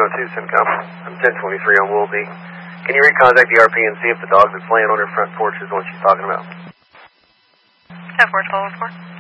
102, Simcom. I'm 1023 on Woolby. Can you recontact the RP and see if the dog that's laying on her front porch is the one she's talking about? 10-4, 12-4.